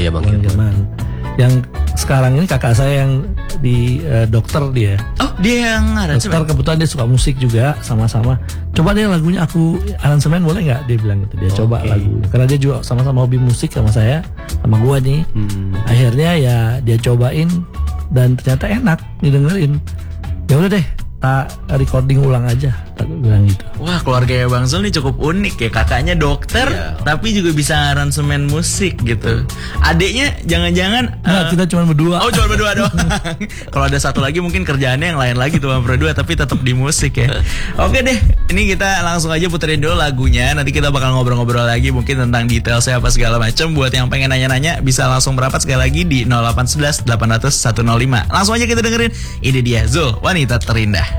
iya Bang Kirman. Yang sekarang ini kakak saya yang di dokter dia. Oh, dia yang aransemen. Dokter kebetulan dia suka musik juga sama-sama. Coba deh lagunya aku aransemen boleh nggak? Dia bilang gitu. Dia coba lagunya. Karena dia juga sama-sama hobi musik sama saya, sama gua nih. Akhirnya ya dia cobain dan ternyata enak didengerin. Ya udah deh, tak recording ulang aja. Tak bilang gitu. Wah, keluarga Bang Zul nih cukup unik ya. Kakaknya dokter, tapi juga bisa aransemen musik gitu. Adiknya jangan-jangan Nah, kita cuma berdua. Oh, cuma berdua doang. Kalau ada satu lagi mungkin kerjaannya yang lain lagi tuh berdua, tapi tetap di musik ya. Oke deh, ini kita langsung aja puterin dulu lagunya. Nanti kita bakal ngobrol-ngobrol lagi mungkin tentang detailnya apa segala macam. Buat yang pengen nanya-nanya bisa langsung merapat sekali lagi di 0811 800 105. Langsung aja kita dengerin. Ini dia Zul, Wanita Terindah.